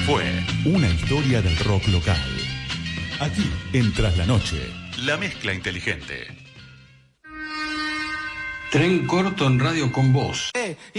Fue una historia del rock local. Aquí, en Tras la Noche, la mezcla inteligente. Tren corto en radio con vos.